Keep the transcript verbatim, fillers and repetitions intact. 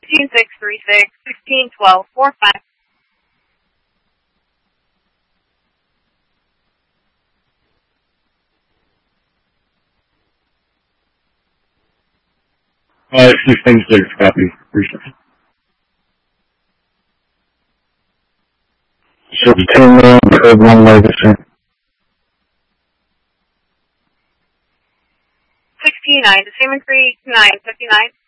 sixteen six three six, sixteen twelve four five. Uh, sixteen six, copy. Appreciate it. seventeen nine, code one legacy. sixteen nine, the same increase nine fifty-nine.